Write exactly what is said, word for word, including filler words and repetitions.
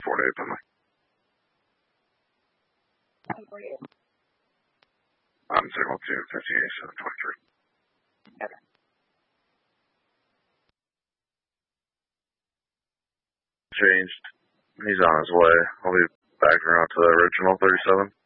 forty-eight, Finley. ten forty-eight. I'm signal two, fifty-eight, seven twenty-three. Okay. Changed. He's on his way. I'll be back around to the original thirty-seven.